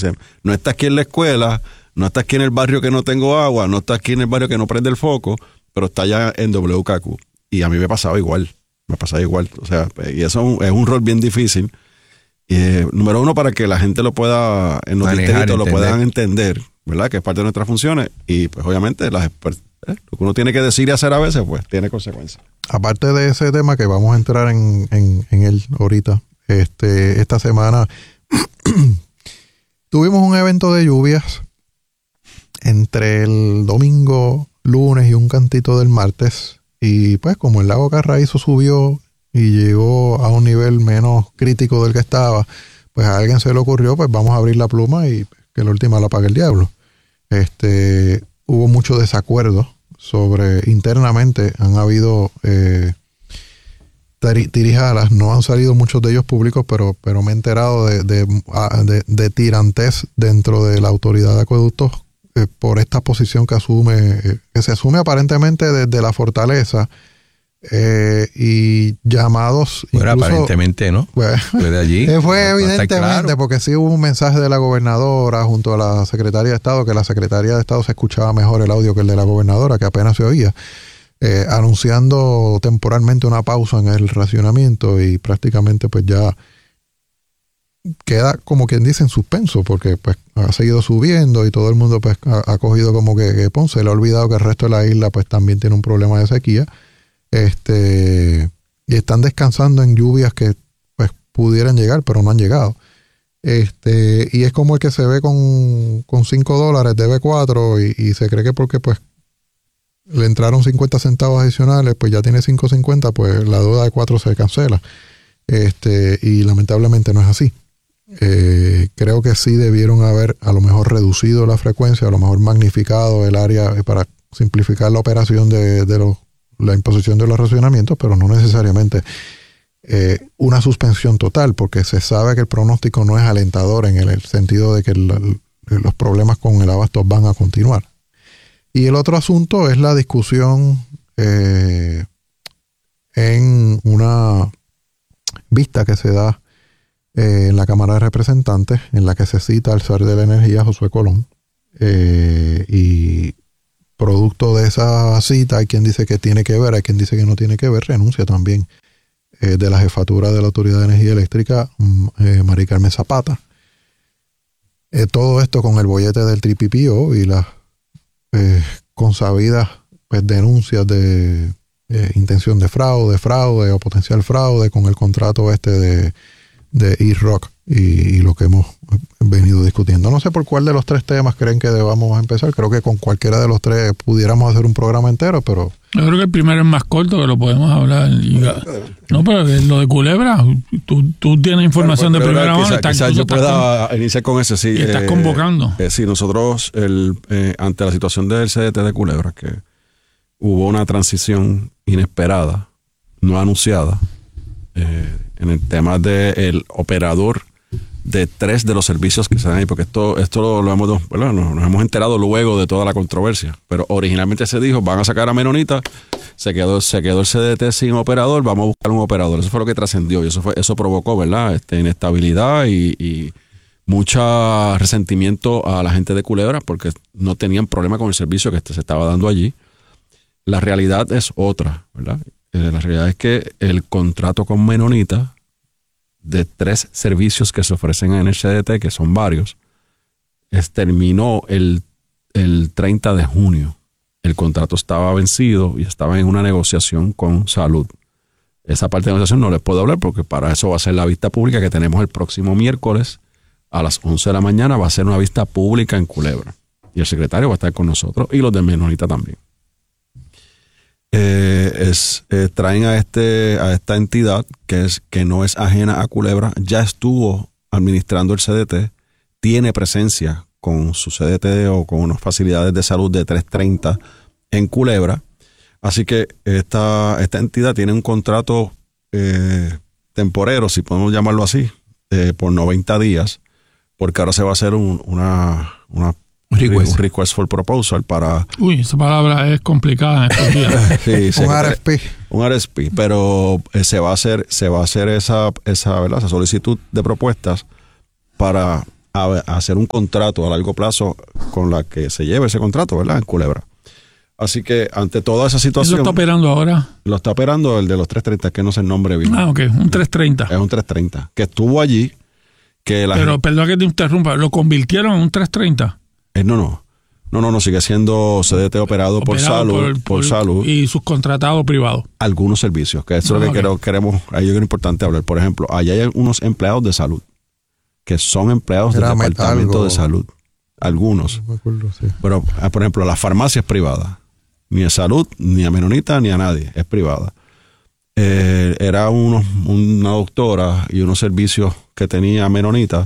Dicen, no está aquí en la escuela, no está aquí en el barrio que no tengo agua, no está aquí en el barrio que no prende el foco, pero está allá en WKQ. Y a mí me pasaba igual. O sea, y eso es un rol bien difícil. Número uno, para que la gente lo pueda, en los distritos lo puedan entender, ¿verdad? Que es parte de nuestras funciones. Y pues obviamente lo que uno tiene que decir y hacer a veces, pues tiene consecuencias. Aparte de ese tema que vamos a entrar en él ahorita, esta semana tuvimos un evento de lluvias entre el domingo, lunes y un cantito del martes. Y pues como el lago Carraízo subió y llegó a un nivel menos crítico del que estaba, pues a alguien se le ocurrió, pues vamos a abrir la pluma y que la última la pague el diablo. Hubo mucho desacuerdo internamente han habido tirijadas, no han salido muchos de ellos públicos, pero me he enterado de tirantes dentro de la autoridad de acueductos por esta posición que se asume aparentemente desde la fortaleza, y llamados bueno, incluso, aparentemente no de allí fue evidentemente claro. Porque sí hubo un mensaje de la gobernadora junto a la secretaria de Estado, que la secretaria de Estado se escuchaba mejor el audio que el de la gobernadora, que apenas se oía, anunciando temporalmente una pausa en el racionamiento, y prácticamente pues ya queda, como quien dice, en suspenso, porque pues ha seguido subiendo y todo el mundo pues ha cogido como que Ponce le ha olvidado que el resto de la isla pues también tiene un problema de sequía, y están descansando en lluvias que pues pudieran llegar pero no han llegado, y es como el que se ve con $5 debe 4 y se cree que porque pues le entraron 50 centavos adicionales, pues ya tiene 5.50, pues la deuda de 4 se cancela, y lamentablemente no es así. Creo que sí debieron haber a lo mejor reducido la frecuencia, a lo mejor magnificado el área para simplificar la operación de la imposición de los racionamientos, pero no necesariamente una suspensión total, porque se sabe que el pronóstico no es alentador en el sentido de que los problemas con el abasto van a continuar. Y el otro asunto es la discusión en una vista que se da en la Cámara de Representantes, en la que se cita al zar de la energía, Josué Colón, y producto de esa cita hay quien dice que tiene que ver, hay quien dice que no tiene que ver, renuncia también de la jefatura de la Autoridad de Energía Eléctrica, María Carmen Zapata. Todo esto con el bollete del TPPO y las consabidas pues, denuncias de intención de fraude o potencial fraude con el contrato de E-Rock y lo que hemos venido discutiendo. No sé por cuál de los tres temas creen que debamos empezar. Creo que con cualquiera de los tres pudiéramos hacer un programa entero, pero... Yo creo que el primero es más corto, que lo podemos hablar. No, pero lo de Culebra, tú tienes información de primera mano. Quizás yo pueda iniciar con ese, sí. Y estás convocando. Sí, nosotros, ante la situación del CDT de Culebra, que hubo una transición inesperada, no anunciada, en el tema del operador de 3 de los servicios que se dan ahí, porque esto nos hemos enterado luego de toda la controversia, pero originalmente se dijo, van a sacar a Menonita, se quedó el CDT sin operador, vamos a buscar un operador. Eso fue lo que trascendió y eso provocó, ¿verdad? Inestabilidad y mucho resentimiento a la gente de Culebra porque no tenían problema con el servicio que se estaba dando allí. La realidad es otra, ¿verdad? La realidad es que el contrato con Menonita de 3 servicios que se ofrecen en el CDT, que son varios, terminó el 30 de junio. El contrato estaba vencido y estaba en una negociación con Salud. Esa parte de negociación no les puedo hablar porque para eso va a ser la vista pública que tenemos el próximo miércoles a las 11 de la mañana. Va a ser una vista pública en Culebra. Y el secretario va a estar con nosotros y los de Menonita también. Traen a esta entidad que no es ajena a Culebra, ya estuvo administrando el CDT, tiene presencia con su CDT o con unas facilidades de salud de 330 en Culebra, así que esta entidad tiene un contrato temporero, si podemos llamarlo así, por 90 días, porque ahora se va a hacer un request for proposal para... Uy, esa palabra es complicada en estos días. Sí, un RSP, pero se va a hacer esa ¿verdad? Esa solicitud de propuestas para a hacer un contrato a largo plazo con la que se lleve ese contrato, ¿verdad? En Culebra. Así que ante toda esa situación... ¿Eso está operando ahora? Lo está operando el de los 330, que no sé el nombre bien. Ah, ok, un 330. Es un 330, que estuvo allí. Pero perdón que te interrumpa, ¿lo convirtieron en un 330? No, sigue siendo CDT operado por salud. Y subcontratado privado. Algunos servicios, que eso es lo que queremos, ahí es importante hablar. Por ejemplo, allá hay unos empleados de salud, que son empleados del departamento de salud. Algunos. No me acuerdo, sí. Pero, por ejemplo, la farmacia es privada. Ni a salud, ni a Menonita, ni a nadie. Es privada. Era una doctora y unos servicios que tenía Menonita,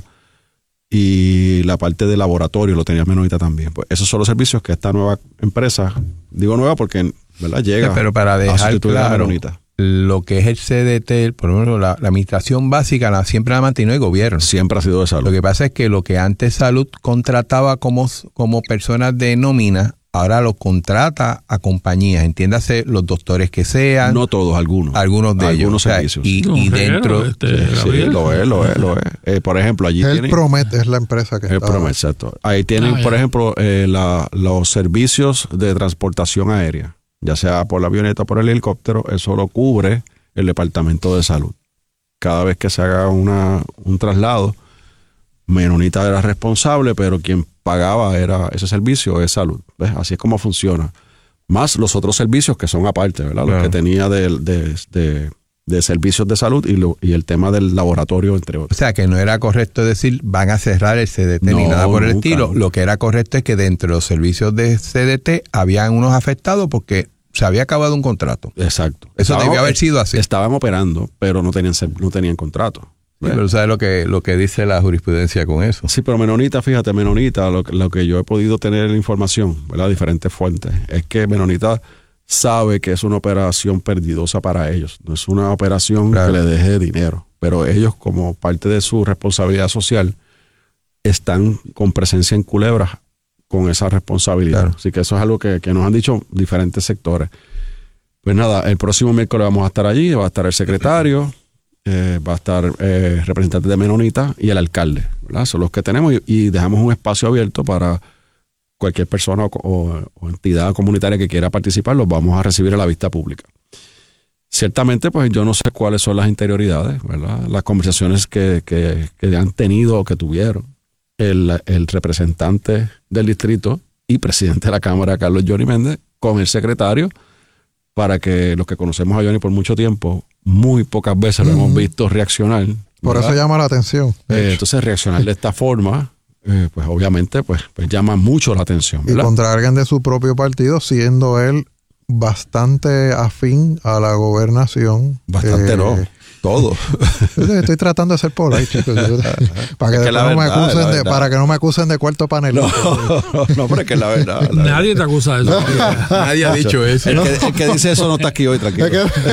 y la parte de laboratorio lo tenía Menonita también. Pues esos son los servicios que esta nueva empresa, digo nueva porque, ¿verdad?, llega pero para dejar claro lo que es el CDT, por ejemplo, la administración básica siempre la ha mantenido el gobierno. Siempre ha sido de salud. Lo que pasa es que lo que antes salud contrataba como personas de nómina, ahora lo contrata a compañías, entiéndase los doctores que sean. No todos, algunos. Algunos de ellos. Algunos servicios. Y dentro... Sí, lo es. Por ejemplo, allí tienen... Promet es la empresa que está... Promet, exacto. Ahí tienen, por ejemplo, los servicios de transportación aérea, ya sea por la avioneta o por el helicóptero, eso lo cubre el Departamento de Salud. Cada vez que se haga un traslado, Menonita era responsable, pero quien pagaba era ese servicio es salud. ¿Ves? Así es como funciona. Más los otros servicios que son aparte, ¿verdad? Los que tenía de servicios de salud y el tema del laboratorio, entre otros. O sea, que no era correcto decir van a cerrar el CDT ni nada por el estilo. Lo que era correcto es que dentro de los servicios de CDT habían unos afectados porque se había acabado un contrato. Exacto. Eso debió haber sido así. Estaban operando, pero no tenían contrato. Sí, pero ¿sabes lo que dice la jurisprudencia con eso? Sí, pero Menonita, fíjate, lo que yo he podido tener información, ¿verdad? Diferentes fuentes, es que Menonita sabe que es una operación perdidosa para ellos. No es una operación que le deje dinero. Pero ellos, como parte de su responsabilidad social, están con presencia en Culebra con esa responsabilidad. Claro. Así que eso es algo que nos han dicho diferentes sectores. Pues nada, el próximo miércoles vamos a estar allí, va a estar el secretario, va a estar representante de Menonita y el alcalde, ¿verdad? Son los que tenemos y dejamos un espacio abierto para cualquier persona o entidad comunitaria que quiera participar, los vamos a recibir a la vista pública. Ciertamente, pues yo no sé cuáles son las interioridades, ¿verdad? Las conversaciones que han tenido o que tuvieron el representante del distrito y presidente de la Cámara, Carlos Johnny Méndez, con el secretario, para que los que conocemos a Johnny por mucho tiempo, muy pocas veces lo hemos visto reaccionar. Por eso llama la atención. Entonces, reaccionar de esta forma, pues obviamente pues llama mucho la atención, ¿verdad? Y contra alguien de su propio partido, siendo él bastante afín a la gobernación. Bastante no, todo. Estoy tratando de ser polite, chicos. Para que no me acusen de cuarto panelista. No, pero es que es la verdad. Nadie te acusa de eso. Nadie ha dicho eso. El que dice eso no está aquí hoy, tranquilo.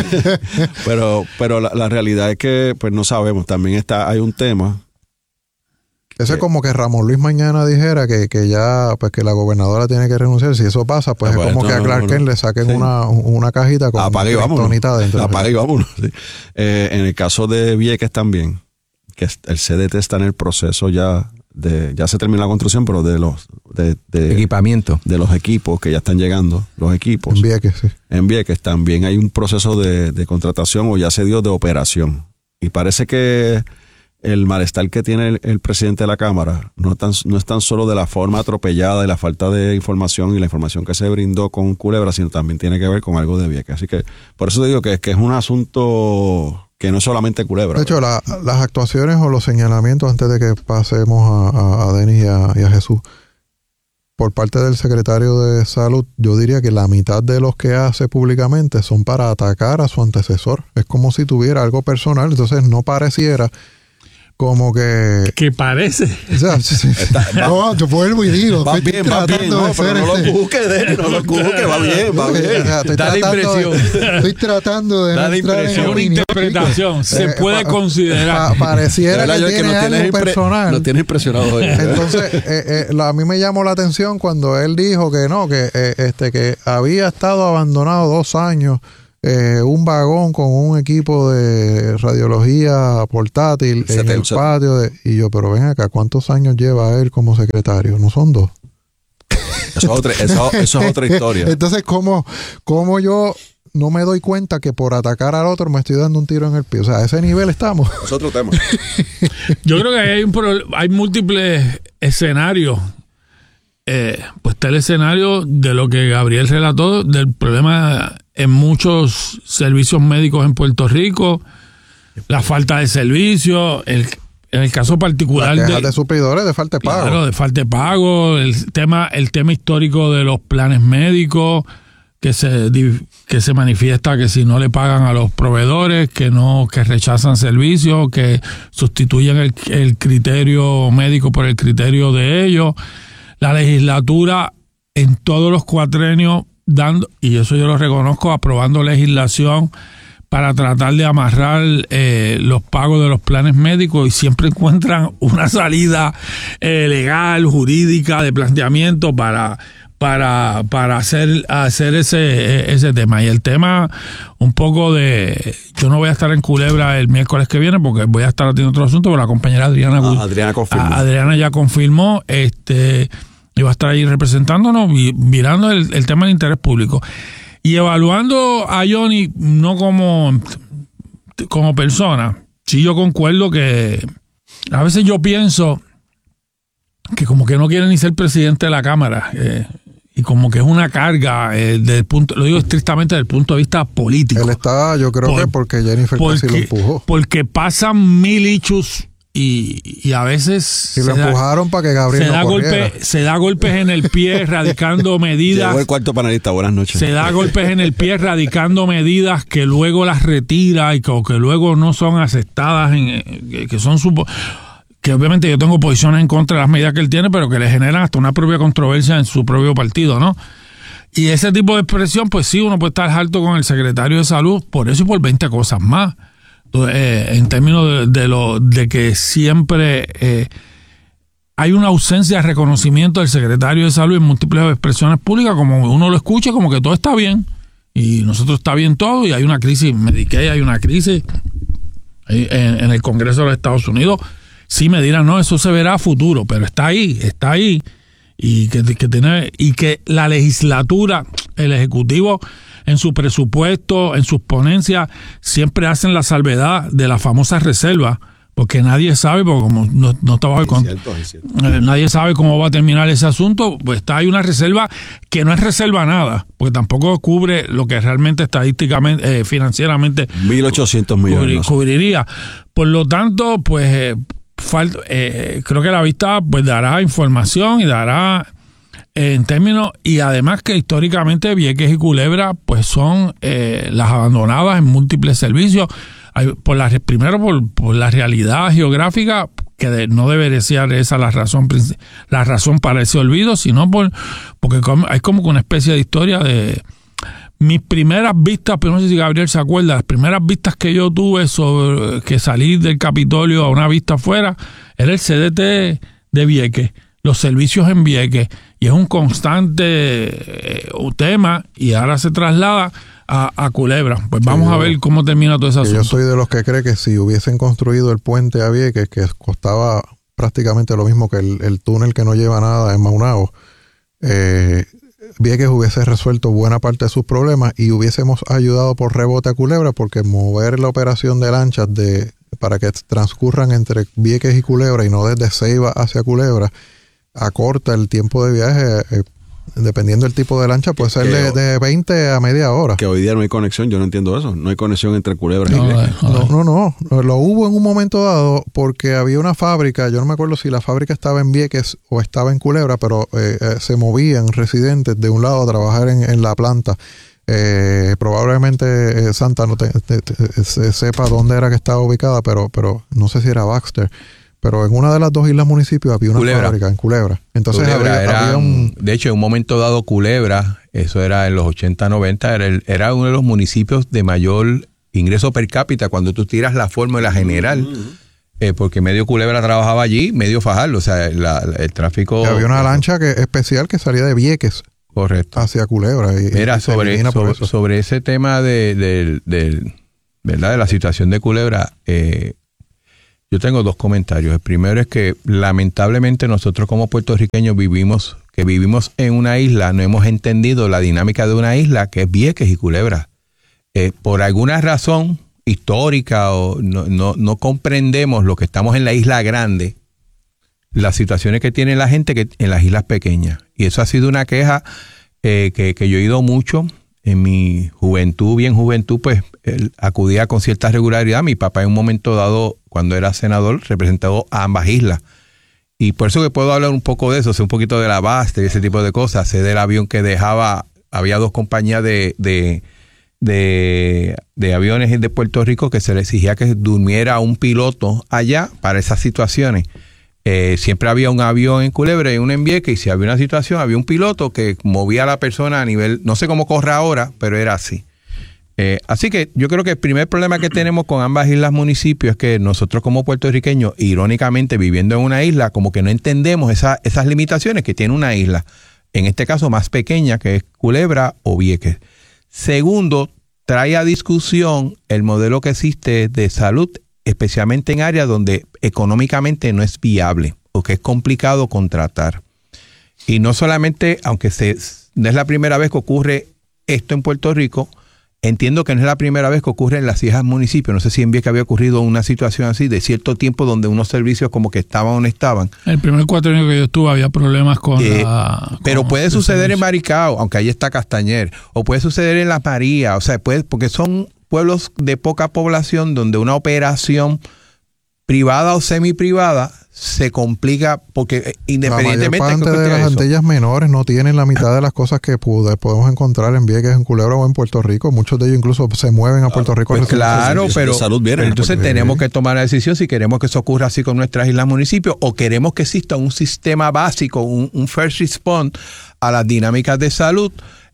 Pero la realidad es que pues no sabemos. También hay un tema. Eso es como que Ramón Luis mañana dijera que ya, pues que la gobernadora tiene que renunciar. Si eso pasa, pues es como que a Clark Kent le saquen una cajita con kriptonita adentro. Apaga y vámonos. Sí. En el caso de Vieques también, que el CDT está en el proceso ya se terminó la construcción, pero de equipamiento. De los equipos que ya están llegando, los equipos. En Vieques, sí. En Vieques también hay un proceso de contratación o ya se dio de operación. Y parece que el malestar que tiene el presidente de la Cámara no es tan solo de la forma atropellada y la falta de información y la información que se brindó con Culebra, sino también tiene que ver con algo de Vieques. Así que por eso te digo que es un asunto que no es solamente Culebra. De hecho, las actuaciones o los señalamientos, antes de que pasemos a Denis y a Jesús, por parte del secretario de Salud, yo diría que la mitad de los que hace públicamente son para atacar a su antecesor. Es como si tuviera algo personal, entonces no pareciera como que parece. O sea, no, yo vuelvo y digo, va bien, no, pero no lo busques, Denis, no lo busques, va bien. O sea, estoy tratando de da entrar en una interpretación. Se puede considerar. Pareciera que tiene algo personal. Lo tienes impresionado hoy. Entonces, a mí me llamó la atención cuando él dijo que no, que había estado abandonado 2 años un vagón con un equipo de radiología portátil en el patio. Y yo, pero ven acá, ¿cuántos años lleva él como secretario? ¿No son 2? Eso es otra historia. Entonces, ¿cómo yo no me doy cuenta que por atacar al otro me estoy dando un tiro en el pie? O sea, a ese nivel estamos. Es otro tema. Yo creo que hay múltiples escenarios. Pues está el escenario de lo que Gabriel relató, del problema en muchos servicios médicos en Puerto Rico, la falta de servicio, en el caso particular de suplidores, de falta de pago. Claro, de falta de pago, el tema histórico de los planes médicos, que se manifiesta que si no le pagan a los proveedores, que rechazan servicios, que sustituyen el criterio médico por el criterio de ellos. La legislatura en todos los cuatrenios y eso yo lo reconozco, aprobando legislación para tratar de amarrar los pagos de los planes médicos, y siempre encuentran una salida legal, jurídica, de planteamiento para hacer ese tema. Y el tema un poco yo no voy a estar en Culebra el miércoles que viene porque voy a estar haciendo otro asunto, pero la compañera Adriana confirmó. Adriana ya confirmó, iba a estar ahí representándonos, mirando el tema del interés público y evaluando a Johnny no como persona. Sí, yo concuerdo que a veces yo pienso que como que no quiere ni ser presidente de la Cámara, y como que es una carga, lo digo estrictamente desde el punto de vista político. Él está, yo creo que porque Jennifer casi lo empujó. Porque pasan 1000 hechos y a veces lo empujaron para que Gabriel no corriera. Se da golpes en el pie radicando medidas. Llegó el cuarto panelista, buenas noches. Se da golpes en el pie radicando medidas que luego las retira y que luego no son aceptadas, que obviamente yo tengo posiciones en contra de las medidas que él tiene, pero que le generan hasta una propia controversia en su propio partido, ¿no? Y ese tipo de expresión, pues sí, uno puede estar alto con el secretario de Salud por eso y por 20 cosas más. En términos de que siempre hay una ausencia de reconocimiento del secretario de Salud en múltiples expresiones públicas, como uno lo escucha, como que todo está bien y nosotros está bien todo, y hay una crisis Medicaid, hay una crisis en el Congreso de los Estados Unidos. Sí me dirán, no, eso se verá a futuro, pero está ahí, y que la legislatura, el Ejecutivo, en su presupuesto, en sus ponencias, siempre hacen la salvedad de la famosa reserva, porque nadie sabe, porque como no está bajo el control, nadie sabe cómo va a terminar ese asunto. Pues está ahí una reserva que no es reserva nada, porque tampoco cubre lo que realmente estadísticamente, financieramente 1.800 millones cubriría. Por lo tanto, pues creo que la vista pues dará información y dará en términos, y además que históricamente Vieques y Culebra pues son las abandonadas en múltiples servicios, primero por la realidad geográfica, que no debería ser esa la razón para ese olvido, sino porque hay como una especie de historia de mis primeras vistas, pero no sé si Gabriel se acuerda, las primeras vistas que yo tuve sobre que salí del Capitolio a una vista afuera, era el CDT de Vieques, los servicios en Vieques, y es un constante tema, y ahora se traslada a Culebra. Pues vamos a ver cómo termina todo ese asunto. Yo soy de los que cree que si hubiesen construido el puente a Vieques, que costaba prácticamente lo mismo que el túnel que no lleva nada en Maunabo, Vieques hubiese resuelto buena parte de sus problemas y hubiésemos ayudado por rebote a Culebra, porque mover la operación de lanchas para que transcurran entre Vieques y Culebra y no desde Ceiba hacia Culebra acorta el tiempo de viaje, dependiendo del tipo de lancha, puede ser de 20 a media hora. Que hoy día no hay conexión, yo no entiendo eso. No hay conexión entre Culebra y Vieques. No. Lo hubo en un momento dado porque había una fábrica, yo no me acuerdo si la fábrica estaba en Vieques o estaba en Culebra, pero se movían residentes de un lado a trabajar en la planta. Probablemente Santa no sepa dónde era que estaba ubicada, pero no sé si era Baxter. Pero en una de las dos islas municipios había una fábrica en Culebra. Entonces había de hecho, en un momento dado Culebra, eso era en los 80, 90, era uno de los municipios de mayor ingreso per cápita cuando tú tiras la fórmula general. Porque medio Culebra trabajaba allí, medio Fajardo, o sea, el tráfico... Y había una lancha especial que salía de Vieques Correcto. hacia Culebra. Mira, y se elimina por eso. sobre ese tema ¿verdad? De la situación de Culebra, yo tengo dos comentarios. El primero es que lamentablemente nosotros como puertorriqueños vivimos en una isla, no hemos entendido la dinámica de una isla que es Vieques y Culebra. Por alguna razón histórica o no comprendemos lo que estamos en la isla grande, las situaciones que tiene la gente que en las islas pequeñas. Y eso ha sido una queja que yo he oído mucho. En mi juventud, pues acudía con cierta regularidad. Mi papá en un momento dado, cuando era senador, representó a ambas islas. Y por eso que puedo hablar un poco de eso, sé un poquito de la base y ese tipo de cosas. Sé del avión que dejaba, había dos compañías de aviones de Puerto Rico que se le exigía que durmiera un piloto allá para esas situaciones. Siempre había un avión en Culebra y uno en Vieques, y si había una situación, había un piloto que movía a la persona a nivel, no sé cómo corre ahora, pero era así. Así que yo creo que el primer problema que tenemos con ambas islas municipios es que nosotros como puertorriqueños, irónicamente viviendo en una isla, como que no entendemos esas limitaciones que tiene una isla, en este caso más pequeña, que es Culebra o Vieques. Segundo, trae a discusión el modelo que existe de salud, especialmente en áreas donde económicamente no es viable o que es complicado contratar. Y no solamente, aunque no es la primera vez que ocurre esto en Puerto Rico, entiendo que no es la primera vez que ocurre en las islas municipios. No sé si en Vieques había ocurrido una situación así de cierto tiempo donde unos servicios como que estaban o no estaban. El primer cuatrienio que yo estuve había problemas con pero puede suceder en Maricao, aunque ahí está Castañer, o puede suceder en Las Marías, o sea, porque son pueblos de poca población donde una operación privada o semiprivada se complica porque independientemente la mayor parte de las Antillas menores no tienen la mitad de las cosas que podemos encontrar en Vieques, en Culebra o en Puerto Rico. Muchos de ellos incluso se mueven a Puerto Rico. Pues claro, pero entonces tenemos que tomar la decisión si queremos que eso ocurra así con nuestras islas municipios o queremos que exista un sistema básico, un first response a las dinámicas de salud.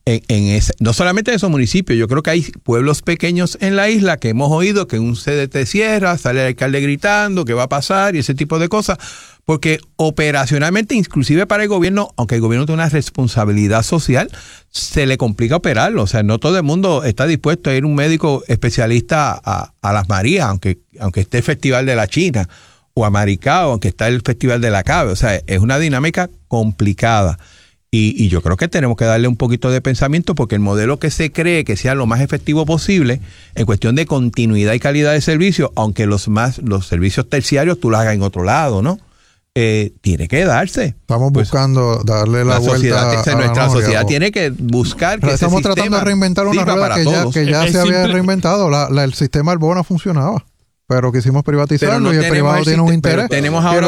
No solamente en esos municipios, yo creo que hay pueblos pequeños en la isla que hemos oído que un CDT cierra, sale el alcalde gritando qué va a pasar y ese tipo de cosas, porque operacionalmente, inclusive para el gobierno, aunque el gobierno tiene una responsabilidad social, se le complica operarlo. O sea, no todo el mundo está dispuesto a ir un médico especialista a Las Marías, aunque esté el Festival de la China, o a Maricao, aunque está el Festival de la Cave. O sea, es una dinámica complicada. Y yo creo que tenemos que darle un poquito de pensamiento porque el modelo que se cree que sea lo más efectivo posible en cuestión de continuidad y calidad de servicio, aunque los servicios terciarios tú los hagas en otro lado, ¿no? Tiene que darse. Estamos buscando darle la vuelta a nuestra sociedad tiene que buscar que estamos tratando de reinventar una rueda que ya se había reinventado. El sistema Arbona funcionaba, pero quisimos privatizarlo y el privado tiene un interés. Tenemos ahora,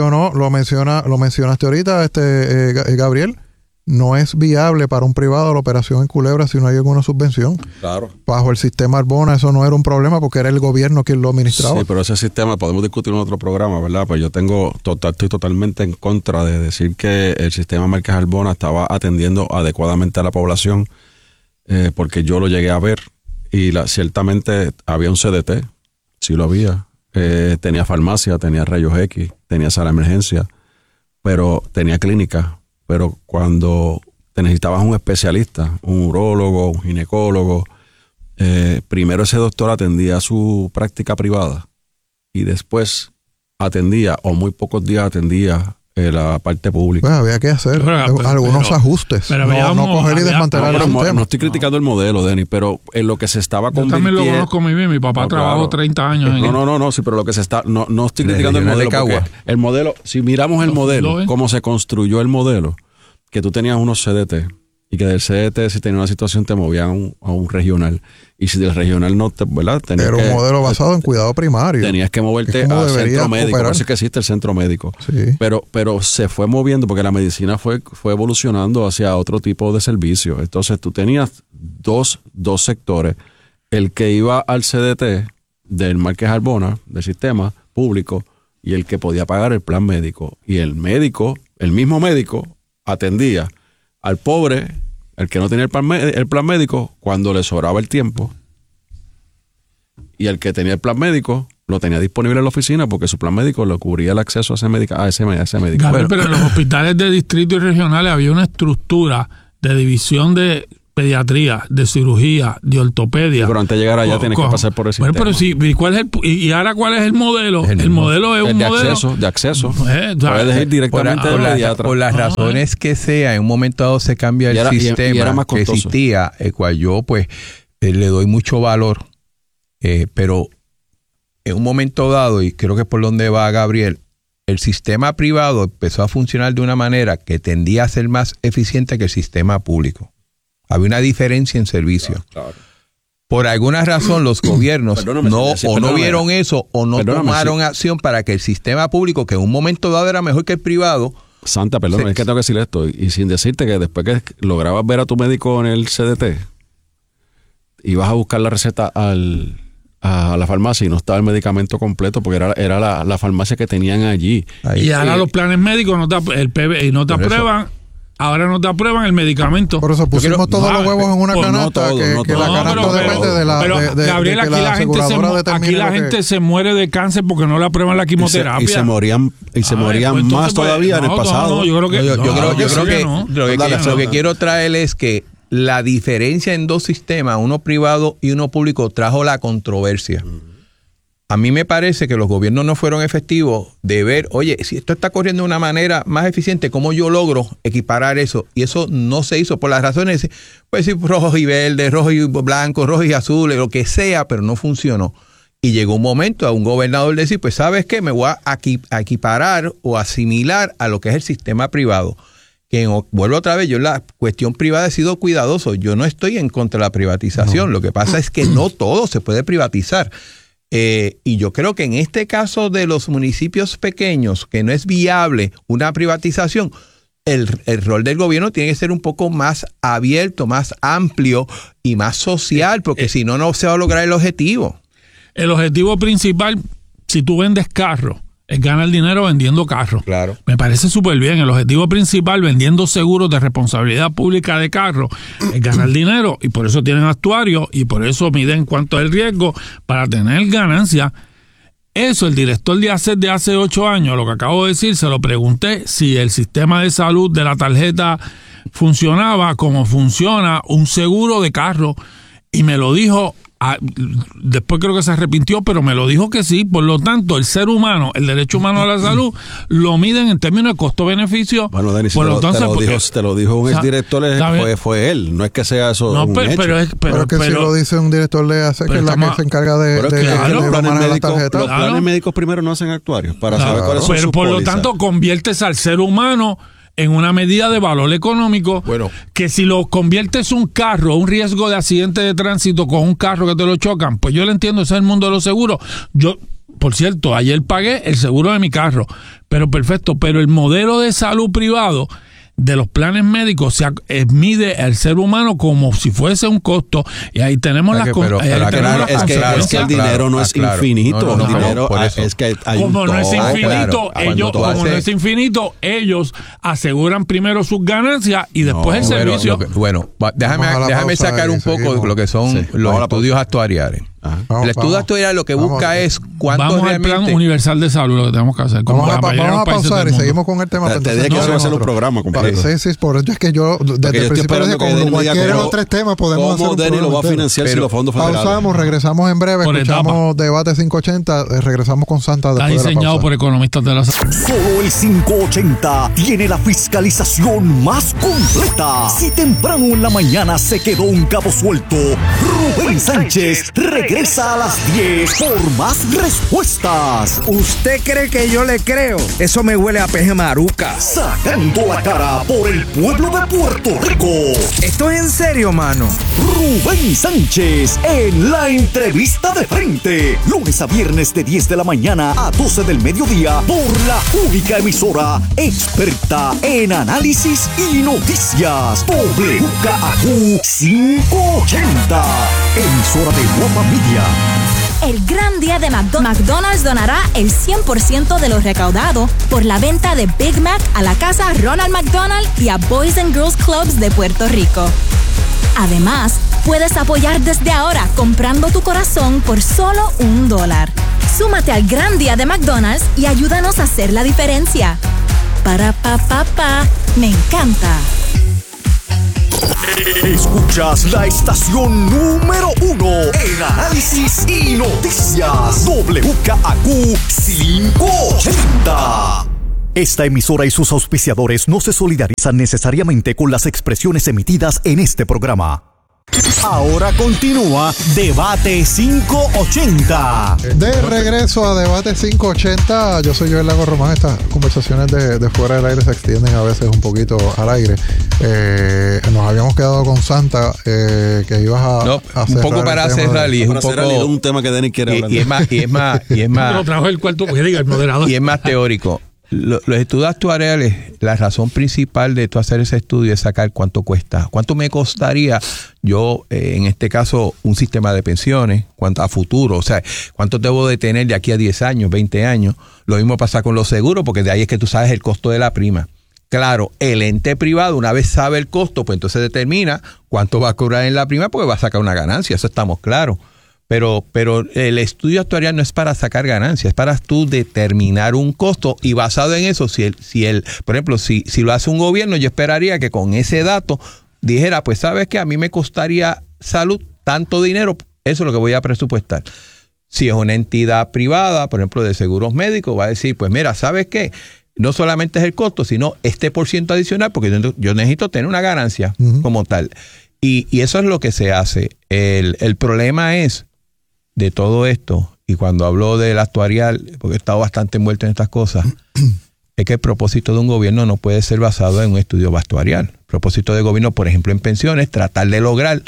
lo mencionaste ahorita, Gabriel. No es viable para un privado la operación en Culebra si no hay alguna subvención. Claro. Bajo el sistema Arbona eso no era un problema porque era el gobierno quien lo administraba. Sí, pero ese sistema podemos discutir en otro programa, ¿verdad? Pues yo estoy totalmente en contra de decir que el sistema Márquez Arbona estaba atendiendo adecuadamente a la población, porque yo lo llegué a ver y ciertamente había un CDT, sí lo había. Tenía farmacia, tenía rayos X, tenía sala de emergencia, pero tenía clínica. Pero cuando te necesitabas un especialista, un urólogo, un ginecólogo, primero ese doctor atendía su práctica privada y después atendía, o muy pocos días atendía la parte pública. Bueno, había que hacer algunos ajustes. Pero no coger y desmantelar el sistema. No estoy criticando el modelo, Denis, pero en lo que se estaba convirtiendo... Yo también lo conozco muy bien. Mi papá trabajó 30 años en No, sí, pero lo que se está... No estoy criticando el modelo, porque el modelo, si miramos el modelo, cómo se construyó el modelo, que tú tenías unos CDT, y que del CDT, si tenía una situación, te movían a un regional. Y si del regional no te, ¿verdad? Era un modelo basado en cuidado primario. Tenías que moverte al centro médico. Por eso es que existe el centro médico. Sí. Pero se fue moviendo porque la medicina fue evolucionando hacia otro tipo de servicio. Entonces tú tenías dos sectores. El que iba al CDT del Márquez Arbona, del sistema público, y el que podía pagar el plan médico. Y el mismo médico, atendía al pobre, el que no tenía el plan médico, cuando le sobraba el tiempo, y el que tenía el plan médico lo tenía disponible en la oficina porque su plan médico le cubría el acceso a ese médico. Gabriel, pero en los hospitales de distrito y regionales había una estructura de división de pediatría, de cirugía, de ortopedia. Pero antes de llegar allá tienes que pasar por el sistema. Bueno, pero sí, ¿y ahora cuál es el modelo? El modelo es un modelo de acceso. Puedes ir directamente al pediatra. Por las razones que sea, en un momento dado se cambia el sistema que existía, el cual yo pues le doy mucho valor, pero en un momento dado, y creo que es por donde va Gabriel, el sistema privado empezó a funcionar de una manera que tendía a ser más eficiente que el sistema público. Había una diferencia en servicio. Claro. Por alguna razón los gobiernos no vieron eso o no tomaron acción para que el sistema público, que en un momento dado era mejor que el privado. Santa, perdón, es que tengo que decir esto. Y sin decirte que después que lograbas ver a tu médico en el CDT, ibas a buscar la receta a la farmacia y no estaba el medicamento completo porque era la farmacia que tenían allí. Y ahora los planes médicos no te aprueban. Ahora no te aprueban el medicamento. Por eso pusimos todos los huevos en una canasta, que la canasta depende de la Gabriel, aquí la gente se muere de cáncer porque no le aprueban la quimioterapia. Y se morían más todavía en el pasado. Yo creo que lo que quiero traer es que la diferencia en dos sistemas, uno privado y uno público, trajo la controversia. A mí me parece que los gobiernos no fueron efectivos de ver, oye, si esto está corriendo de una manera más eficiente, ¿cómo yo logro equiparar eso? Y eso no se hizo por las razones, pues sí, rojo y verde, rojo y blanco, rojo y azul, lo que sea, pero no funcionó. Y llegó un momento a un gobernador decir, pues ¿sabes qué? Me voy a equiparar o asimilar a lo que es el sistema privado. Que vuelvo otra vez, yo en la cuestión privada he sido cuidadoso. Yo no estoy en contra de la privatización. Lo que pasa es que no todo se puede privatizar. Y yo creo que en este caso de los municipios pequeños, que no es viable una privatización, el rol del gobierno tiene que ser un poco más abierto, más amplio y más social, porque si no, no se va a lograr el objetivo. El objetivo principal, si tú vendes carros, es ganar dinero vendiendo carros. Claro. Me parece súper bien. El objetivo principal, vendiendo seguros de responsabilidad pública de carros, es ganar dinero. Y por eso tienen actuarios y por eso miden cuánto es el riesgo para tener ganancia. Eso, el director de ACET de hace 8 años, lo que acabo de decir, se lo pregunté si el sistema de salud de la tarjeta funcionaba como funciona un seguro de carro. Y me lo dijo. Después creo que se arrepintió, pero me lo dijo que sí. Por lo tanto, el ser humano, el derecho humano a la salud, lo miden en términos de costo-beneficio. Bueno, Denis, te lo dijo un exdirector, fue él. No es que sea eso un hecho. Pero si lo dice un director de ACET, que es la que se encarga de manejar las tarjetas. Los planes médicos primero no hacen actuarios para saber cuáles son sus Pero por lo tanto, conviertes al ser humano en una medida de valor económico, que si lo conviertes un carro, un riesgo de accidente de tránsito con un carro que te lo chocan, pues yo lo entiendo, ese es el mundo de los seguros. Yo, por cierto, ayer pagué el seguro de mi carro, pero perfecto, pero el modelo de salud privado de los planes médicos se mide al ser humano como si fuese un costo, y ahí tenemos las consecuencias. Es que el dinero no es infinito. El dinero es que hay como no es infinito, ellos aseguran primero sus ganancias y después el servicio. Déjame sacar un poco lo que son los estudios actuariales. El estudio actuarial lo que busca es cuánto vamos realmente... al plan universal de salud, lo que tenemos que hacer. Vamos a pausar y seguimos con el tema. Te dije que vamos a hacer un programa completo. Sí, por eso es que yo desde el principio dije, como cualquiera de los 3 temas podemos hacer un programa. ¿Cómo Denis lo va a financiar si los fondos federales? Pausamos, regresamos en breve, escuchamos Debate 580, regresamos con Santa después de la pausa. Está diseñado por economistas de la salud. Solo el 580 tiene la fiscalización más completa. Si temprano en la mañana se quedó un cabo suelto, Rubén Sánchez regresa a las 10 por más respuestas. ¿Usted cree que yo le creo? Eso me huele a peje maruca. Sacando la cara por el pueblo de Puerto Rico. ¿Esto es en serio, mano? Rubén Sánchez en la entrevista de frente. Lunes a viernes de 10 de la mañana a 12 del mediodía por la única emisora experta en análisis y noticias. WKAQ 580. Emisora de Guapa Media. El gran día de McDonald's donará el 100% de lo recaudado por la venta de Big Mac a la casa Ronald McDonald y a Boys and Girls Clubs de Puerto Rico. Además, puedes apoyar desde ahora comprando tu corazón por solo $1. Súmate al gran día de McDonald's y ayúdanos a hacer la diferencia. Me encanta. Escuchas la estación número 1 en análisis y noticias. WKAQ 580. Esta emisora y sus auspiciadores no se solidarizan necesariamente con las expresiones emitidas en este programa. Ahora continúa Debate 580. De regreso a Debate 580, yo soy Joel Lago Román. Estas conversaciones de fuera del aire se extienden a veces un poquito al aire. Nos habíamos quedado con Santa, que ibas a cerrar un poco para cerrar y es un poco un tema que Denis quiere hablar. Y es más Lo trajo el cuarto, porque diga el moderador. y es más teórico. Los estudios actuariales, la razón principal de tú hacer ese estudio es sacar cuánto cuesta. ¿Cuánto me costaría yo, en este caso, un sistema de pensiones? ¿Cuánto a futuro? O sea, ¿cuánto debo de tener de aquí a 10 años, 20 años? Lo mismo pasa con los seguros, porque de ahí es que tú sabes el costo de la prima. Claro, el ente privado, una vez sabe el costo, pues entonces determina cuánto va a cobrar en la prima, porque va a sacar una ganancia, eso estamos claros. Pero el estudio actuarial no es para sacar ganancias, es para tú determinar un costo y basado en eso, por ejemplo, si lo hace un gobierno, yo esperaría que con ese dato dijera, pues sabes que a mí me costaría salud tanto dinero, eso es lo que voy a presupuestar. Si es una entidad privada, por ejemplo, de seguros médicos, va a decir, pues mira, ¿sabes qué? No solamente es el costo, sino este % adicional, porque yo necesito tener una ganancia como tal. Y eso es lo que se hace. El problema es de todo esto, y cuando hablo del actuarial, porque he estado bastante envuelto en estas cosas, es que el propósito de un gobierno no puede ser basado en un estudio actuarial. El propósito del gobierno, por ejemplo, en pensiones, tratar de lograr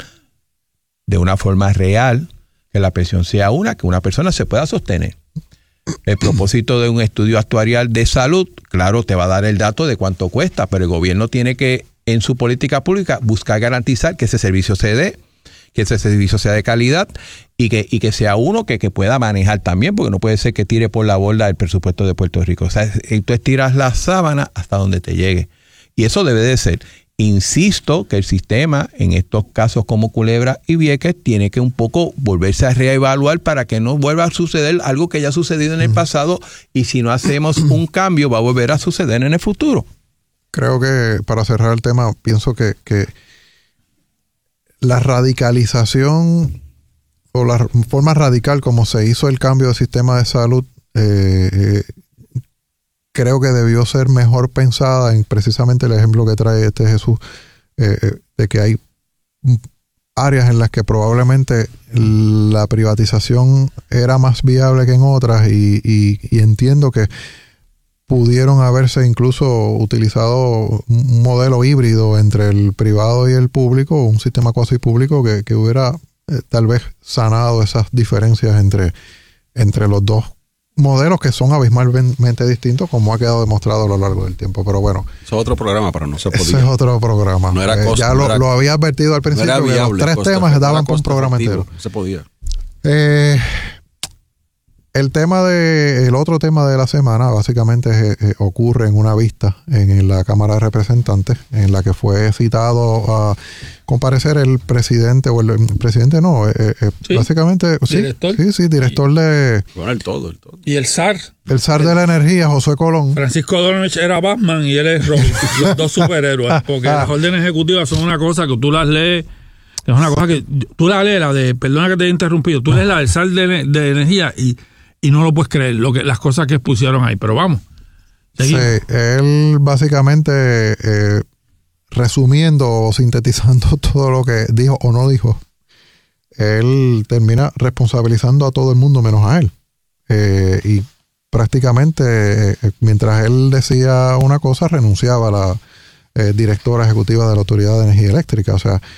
de una forma real que la pensión sea que una persona se pueda sostener. El propósito de un estudio actuarial de salud, claro, te va a dar el dato de cuánto cuesta, pero el gobierno tiene que, en su política pública, buscar garantizar que ese servicio se dé, que ese servicio sea de calidad y que sea uno que pueda manejar también, porque no puede ser que tire por la borda el presupuesto de Puerto Rico. O sea, tú estiras la sábana hasta donde te llegue. Y eso debe de ser. Insisto que el sistema, en estos casos como Culebra y Vieques, tiene que un poco volverse a reevaluar para que no vuelva a suceder algo que ya ha sucedido en el pasado, y si no hacemos un cambio va a volver a suceder en el futuro. Creo que, para cerrar el tema, pienso que la radicalización o la forma radical como se hizo el cambio del sistema de salud, creo que debió ser mejor pensada en precisamente el ejemplo que trae Jesús, de que hay áreas en las que probablemente la privatización era más viable que en otras, y entiendo que pudieron haberse incluso utilizado un modelo híbrido entre el privado y el público, un sistema cuasi público que hubiera tal vez sanado esas diferencias entre los dos modelos, que son abismalmente distintos, como ha quedado demostrado a lo largo del tiempo. Pero bueno, eso es otro programa, pero no se podía. Ese es otro programa. No era costo, ya lo había advertido al principio, no viable, que los tres temas daban con un programa entero. No se podía. El otro tema de la semana básicamente ocurre en una vista en la Cámara de Representantes, en la que fue citado a comparecer el presidente, o el presidente no, sí, básicamente, director. Director de... Bueno, el todo. Y el SAR. El SAR de la energía, José Colón. Francisco Donovich era Batman y él es Robin, los dos superhéroes, porque las órdenes ejecutivas son una cosa que tú las lees. Es una cosa que tú la lees, perdona que te haya interrumpido, tú lees la del SAR de energía y no lo puedes creer, las cosas que expusieron ahí, pero vamos. Seguimos. Sí, él básicamente, resumiendo o sintetizando todo lo que dijo o no dijo, él termina responsabilizando a todo el mundo menos a él. Y prácticamente, mientras él decía una cosa, renunciaba a la directora ejecutiva de la Autoridad de Energía Eléctrica. O sea,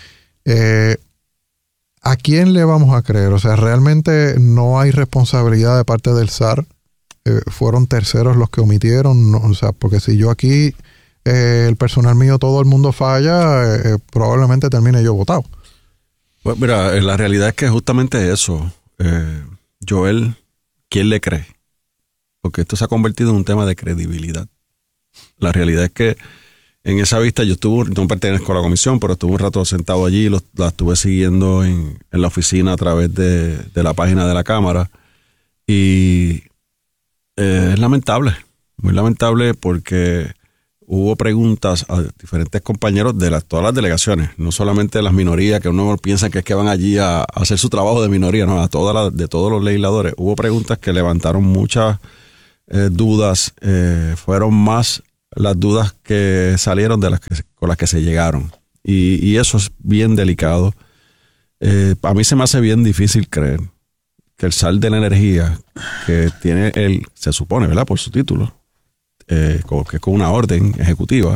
¿a quién le vamos a creer? O sea, realmente no hay responsabilidad de parte del SAR. Fueron terceros los que omitieron. O sea, porque si yo aquí, el personal mío, todo el mundo falla, probablemente termine yo votado. Pues mira, la realidad es que justamente eso, Joel, ¿quién le cree? Porque esto se ha convertido en un tema de credibilidad. La realidad es que en esa vista yo no pertenezco a la comisión, pero estuve un rato sentado allí, la estuve siguiendo en la oficina a través de la página de la Cámara, y es lamentable, muy lamentable, porque hubo preguntas a diferentes compañeros de todas las delegaciones, no solamente de las minorías, que uno piensa que es que van allí a hacer su trabajo de minoría, no, de todos los legisladores. Hubo preguntas que levantaron muchas dudas, fueron más las dudas que salieron con las que se llegaron. Y eso es bien delicado. A mí se me hace bien difícil creer que el SAL de la energía, que tiene se supone, ¿verdad?, por su título, que es con una orden ejecutiva,